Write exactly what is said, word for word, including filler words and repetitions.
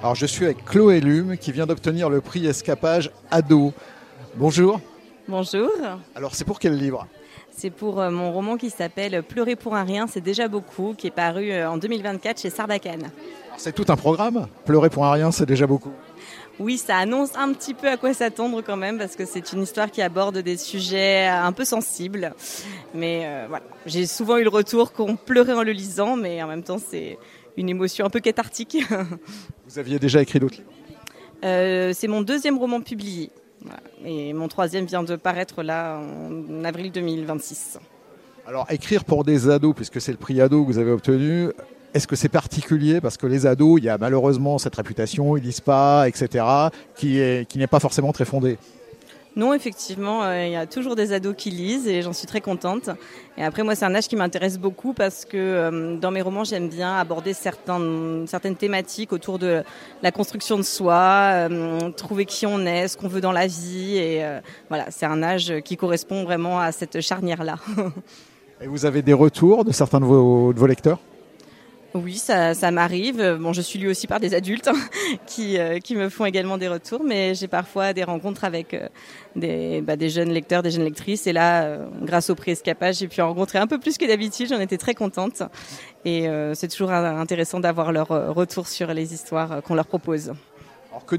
Alors je suis avec Chloé Lume qui vient d'obtenir le prix Escapage Ado. Bonjour. Bonjour. Alors c'est pour quel livre ? C'est pour euh, mon roman qui s'appelle Pleurer pour un rien, c'est déjà beaucoup, qui est paru euh, en deux mille vingt-quatre chez Sarbacane. C'est tout un programme. Pleurer pour un rien, c'est déjà beaucoup. Oui, ça annonce un petit peu à quoi s'attendre quand même, parce que c'est une histoire qui aborde des sujets un peu sensibles. Mais euh, voilà, j'ai souvent eu le retour qu'on pleurait en le lisant, mais en même temps c'est une émotion un peu cathartique. Vous aviez déjà écrit d'autres livres ? euh, C'est mon deuxième roman publié. Voilà. Et mon troisième vient de paraître là en avril deux mille vingt-six. Alors écrire pour des ados, puisque c'est le prix ado que vous avez obtenu, est-ce que c'est particulier ? Parce que les ados, il y a malheureusement cette réputation, ils lisent pas, et cetera, qui est, qui n'est pas forcément très fondée. Non, effectivement, euh, il y a toujours des ados qui lisent et j'en suis très contente. Et après, moi, c'est un âge qui m'intéresse beaucoup parce que euh, dans mes romans, j'aime bien aborder certains, certaines thématiques autour de la construction de soi, euh, trouver qui on est, ce qu'on veut dans la vie. Et euh, voilà, c'est un âge qui correspond vraiment à cette charnière-là. Et vous avez des retours de certains de vos, de vos lecteurs ? Oui, ça, ça m'arrive. Bon, je suis lue aussi par des adultes hein, qui, euh, qui me font également des retours, mais j'ai parfois des rencontres avec euh, des, bah, des jeunes lecteurs, des jeunes lectrices. Et là, euh, grâce au prix Escapage, j'ai pu en rencontrer un peu plus que d'habitude. J'en étais très contente. Et euh, c'est toujours intéressant d'avoir leur retour sur les histoires qu'on leur propose.